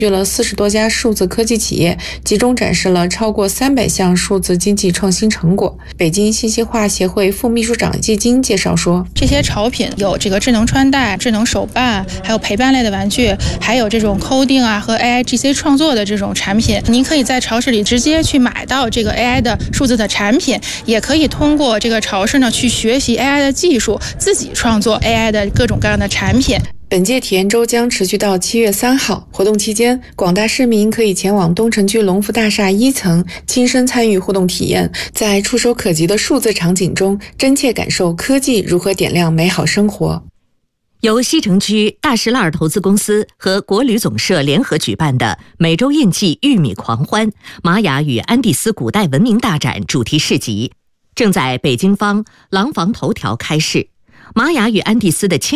去了40多家数字科技企业，集中展示了超过300项数字经济创新成果。北京信息化协会副秘书长季金介绍说， 这些潮品有这个智能穿戴、智能手办，还有陪伴类的玩具，还有这种 coding 和 AI、GC 创作的这种产品。您可以在超市里直接去买到这个 AI 的数字的产品，也可以通过这个超市呢去学习 AI 的技术，自己创作 AI 的各种各样的产品。 本届体验周将持续到7月3号。活动期间，广大市民可以前往东城区龙福大厦1层，亲身参与互动体验，在触手可及的数字场景中，真切感受科技如何点亮美好生活。 由西城区大石烂投资公司和国旅总社联合举办的美洲印记玉米狂欢玛雅与安第斯古代文明大展主题市集，正在北京方廊坊头条开市。玛雅与安第斯的